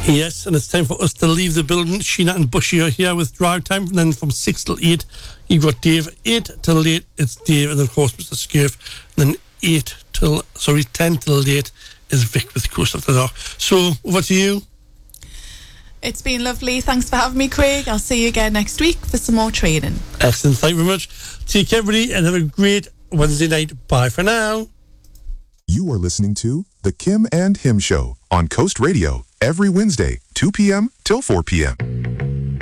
Yes, and it's time for us to leave the building. Sheena and Bushy are here with drive time. And then from 6 till 8, you've got Dave. 8 till 8, it's Dave. And of course, Mr. Scurf. And then 10 till 8 is Vic with Coast After Dark. So, over to you. It's been lovely. Thanks for having me, Craig. I'll see you again next week for some more training. Excellent. Thank you very much. Take care, everybody, and have a great Wednesday night. Bye for now. You are listening to The Kim and Him Show on Coast Radio every Wednesday, 2 p.m. till 4 p.m.